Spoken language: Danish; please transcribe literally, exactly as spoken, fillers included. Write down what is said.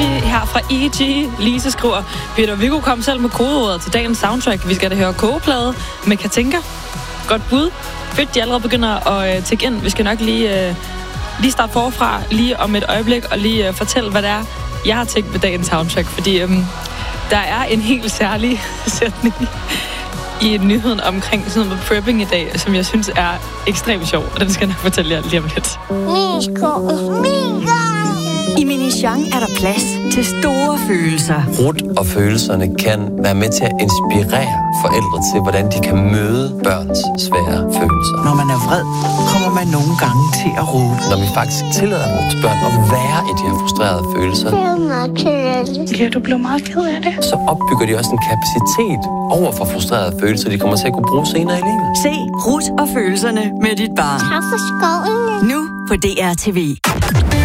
Emoji her fra E G. Lise skriver, Peter Viggo kom selv med kodeordet til dagens soundtrack. Vi skal da høre kogeplade med Katinka. Godt bud. Fedt, de allerede begynder at uh, tække ind. Vi skal nok lige, uh, lige starte forfra lige om et øjeblik og lige uh, fortælle, hvad det er, jeg har tænkt med dagens soundtrack. Fordi um, der er en helt særlig sætning i nyheden omkring sådan noget prepping i dag, som jeg synes er ekstremt sjov, og den skal jeg nok fortælle jer lige om lidt. I Minichang er der plads til store følelser. Rut og følelserne kan være med til at inspirere forældre til, hvordan de kan møde børns svære følelser. Når man er vred, kommer man nogle gange til at råbe. Når vi faktisk tillader vores børn at være i de her frustrerede følelser, ja, du blev meget ked af det. Så opbygger de også en kapacitet over for frustrerede følelser, de kommer til at kunne bruge senere i livet. Se Rut og følelserne med dit barn. Tak for skoven. Nu på D R T V.